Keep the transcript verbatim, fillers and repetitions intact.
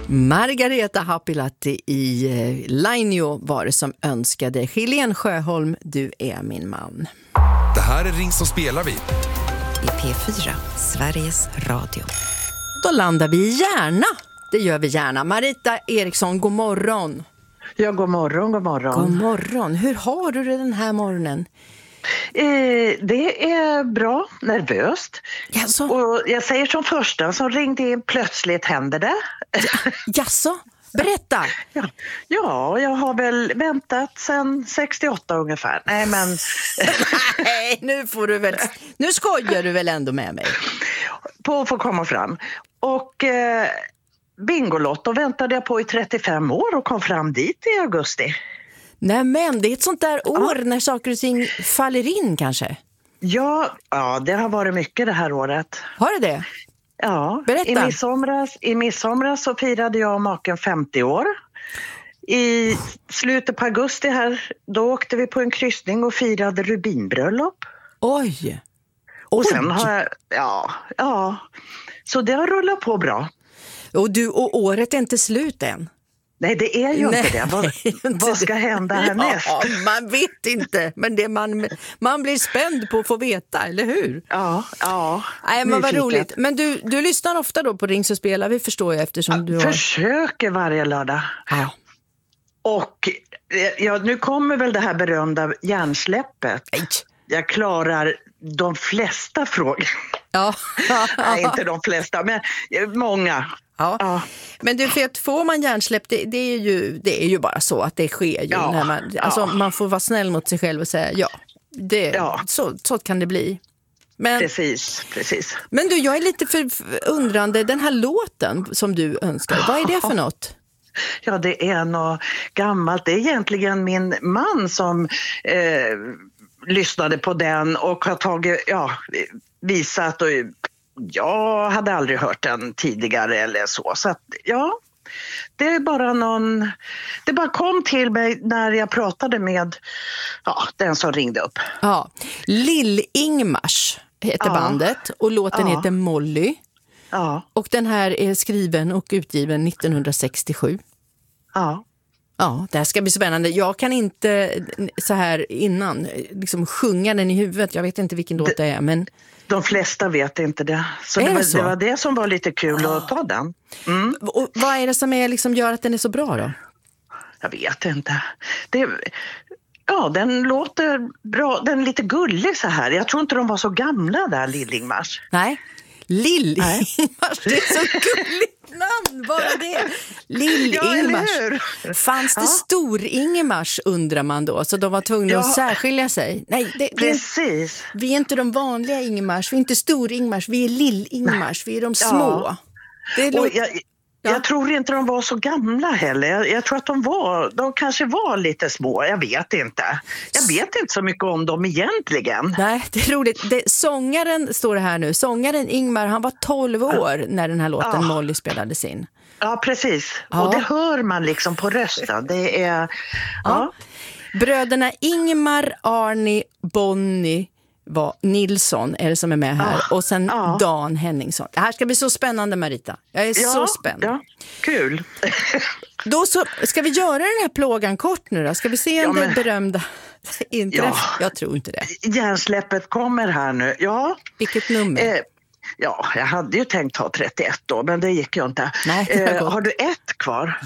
Margareta Happilahti i eh, Lainio var det som önskade. Helene Sjöholm, du är min man. Det här är Ring så spelar vi. I P fyra, Sveriges Radio. Då landar vi i Järna. Det gör vi gärna. Marita Eriksson, god morgon. Ja, god morgon, god morgon. God morgon. Hur har du det den här morgonen? Eh, det är bra, nervöst. Jaså? Och jag säger som första som ringde in, plötsligt händer det. Jaså? Berätta. Ja, ja, jag har väl väntat sedan sextioåtta ungefär. Nej, men... Nej, nu får du väl... Nu skojar du väl ändå med mig? På att få komma fram. Och eh, Bingolotto väntade jag på i trettiofem år och kom fram dit i augusti. Nej, men det är ett sånt där år ja. När saker och ting faller in kanske. Ja, ja, det har varit mycket det här året. Har det det? Ja, berätta. I midsomras, i midsomras så firade jag och maken femtio år. I slutet på augusti här, då åkte vi på en kryssning och firade rubinbröllop. Oj! Och Oj. sen har jag, ja, ja, så det har rullat på bra. Och, du, och året är inte slut än? Nej, det är ju Nej, inte det. Vad, vad ska hända härnäst? Ja, man vet inte, men det man, man blir spänd på att få veta, eller hur? Ja, ja. Nej, men vad nyfiket. roligt. Men du, du lyssnar ofta då på Ring så spelar vi, förstår jag, eftersom ja, du har... Försöker varje lördag. Ja. Och ja, nu kommer väl det här berömda hjärnsläppet. Nej. Jag klarar de flesta frågor. Ja. Nej, inte de flesta, men många. Ja. Ja. Men du vet, får man hjärnsläpp, det, det, är ju, det är ju bara så att det sker ju. Ja. När man, alltså, Ja. man får vara snäll mot sig själv och säga ja, det, Ja. Så, så kan det bli. Men, Precis, precis. men du, jag är lite för undrande, den här låten som du önskar, vad är det för något? Ja, det är något gammalt. Det är egentligen min man som eh, lyssnade på den och har tagit, ja, visat och jag hade aldrig hört den tidigare eller så. Så att, ja, det är bara någon, det bara kom till mig när jag pratade med ja, den som ringde upp. Ja, Lill-Ingmars heter Ja. bandet och låten Ja. heter Molly. Ja, Och den här är skriven och utgiven nittonhundrasextiosju. ja. Ja, det här ska bli spännande. Jag kan inte så här innan liksom sjunga den i huvudet. Jag vet inte vilken låt det är, men... De flesta vet inte det. Så Är det det var, så? det var det som var lite kul att ta den. Mm. Och vad är det som är, liksom, gör att den är så bra då? Jag vet inte. Det, ja, den låter bra. Den är lite gullig så här. Jag tror inte de var så gamla där, Lill-Ingmars. Nej, Lill-Ingmars. Det är så gulligt namn, bara det. Lill-Ingmars. Ja, eller hur? Fanns det Ja. Stor-Ingmars undrar man då, så de var tvungna Ja. att särskilja sig? Nej, det, det, Precis. vi är inte de vanliga Ingmars, vi är inte Stor-Ingmars, vi är Lill-Ingmars, vi är de små. Ja. Det Och låter... jag, Ja. jag tror inte de var så gamla heller. Jag, jag tror att de var, de kanske var lite små. Jag vet inte. Jag vet inte så mycket om dem egentligen. Nej, det är roligt. Det, sångaren står det här nu. Sångaren Ingmar, han var tolv år när den här låten Ja. Molly spelades in. Ja, precis. Ja. Och det hör man liksom på rösten. Det är... Ja. Bröderna Ingmar, Arnie, Bonnie var Nilsson är det som är med här. Ja. Och sen Ja. Dan Henningsson. Det här ska bli så spännande, Marita. Jag är Ja, så spänd. ja, kul. Då så, ska vi göra den här plågan kort nu då? Ska vi se om Ja, det men- är berömda inträff? Ja. Jag tror inte det. Hjärnsläppet kommer här nu. Ja. Vilket nummer? Eh, ja, jag hade ju tänkt ha trettioett då, men det gick ju inte. Nej, det har eh, gått. har du ett kvar?